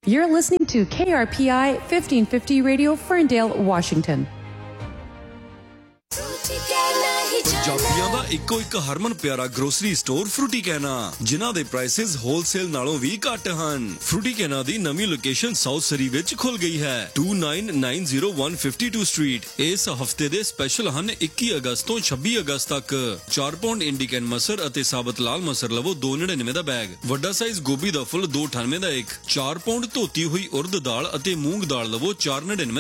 You're listening to KRPI 1550 Radio, Ferndale, Washington. ਪੰਜਾਬੀਆਂ ਦਾ ਇੱਕੋ ਇੱਕ ਹਰਮਨ ਪਿਆਰਾ ਗਰੋਸਰੀ ਸਟੋਰ ਫਰੂਟੀ ਕੈਨਾ, ਜਿਨ੍ਹਾਂ ਦੇ ਪ੍ਰਾਈਸਿਸ ਹੋਲਸੇਲ ਨਾਲੋਂ ਵੀ ਘੱਟ ਹਨ। ਫਰੂਟੀ ਕੈਨਾ ਦੀ ਨਵੀਂ ਲੋਕੇਸ਼ਨ ਸਾਊਥ ਸਰੀ ਵਿੱਚ ਖੁੱਲ ਗਈ ਹੈ, 2990 ਸਟਰੀਟ। ਇਸ ਹਫਤੇ ਦੇ ਸਪੈਸ਼ਲ ਹਨ 21 ਅਗਸਤ ਤੋਂ 26 ਅਗਸਤ ਤੱਕ 4 ਪੌਂਡ ਇੰਡੀਕਨ ਮਸਰ ਅਤੇ ਸਾਬਤ ਲਾਲ ਮਸਰ ਲਵੋ 299 ਦਾ ਬੈਗ, ਵੱਡਾ ਸਾਈਜ਼ ਗੋਭੀ ਦਾ ਫੁੱਲ 298 ਦਾ ਇੱਕ, 4 ਪੌਂਡ ਧੋਤੀ ਹੋਈ ਉਰਦ ਦਾਲ ਅਤੇ ਮੂੰਗ ਦਾਲ ਲਵੋ 499